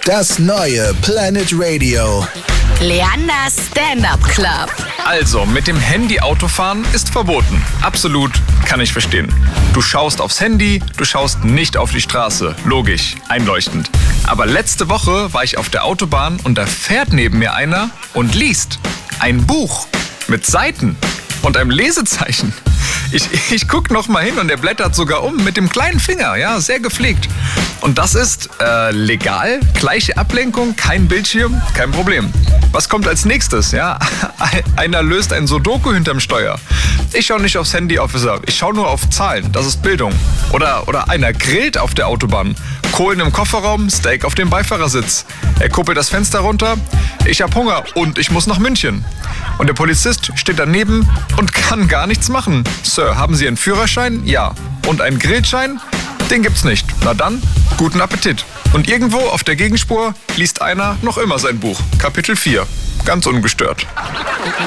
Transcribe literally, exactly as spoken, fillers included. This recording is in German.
Das neue Planet Radio. Leanders Stand-Up Club. Also, mit dem Handy Autofahren ist verboten. Absolut, kann ich verstehen. Du schaust aufs Handy, du schaust nicht auf die Straße. Logisch, einleuchtend. Aber letzte Woche war ich auf der Autobahn und da fährt neben mir einer und liest ein Buch mit Seiten und einem Lesezeichen. Ich, ich guck noch mal hin und er blättert sogar um mit dem kleinen Finger, ja, sehr gepflegt. Und das ist äh, legal, gleiche Ablenkung, kein Bildschirm, kein Problem. Was kommt als nächstes, ja? Einer löst ein Sudoku hinterm Steuer. Ich schaue nicht aufs Handy, Officer, ich schaue nur auf Zahlen, das ist Bildung. Oder, oder einer grillt auf der Autobahn. Kohlen im Kofferraum, Steak auf dem Beifahrersitz. Er kuppelt das Fenster runter. Ich hab Hunger und ich muss nach München. Und der Polizist steht daneben und kann gar nichts machen. Sir, haben Sie einen Führerschein? Ja. Und einen Grillschein? Den gibt's nicht. Na dann, guten Appetit. Und irgendwo auf der Gegenspur liest einer noch immer sein Buch. Kapitel vier. Ganz ungestört.